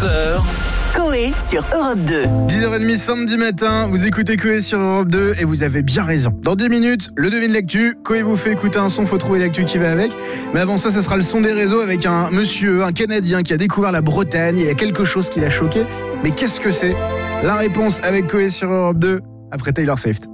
11h. Coé sur Europe 2. 10h30 samedi matin, vous écoutez Coé sur Europe 2 et vous avez bien raison. Dans 10 minutes, le devine l'actu. Coé vous fait écouter un son, faut trouver l'actu qui va avec. Mais avant ça sera le son des réseaux avec un monsieur, un Canadien qui a découvert la Bretagne et il y a quelque chose qui l'a choqué. Mais qu'est-ce que c'est ? La réponse avec Coé sur Europe 2 après Taylor Swift.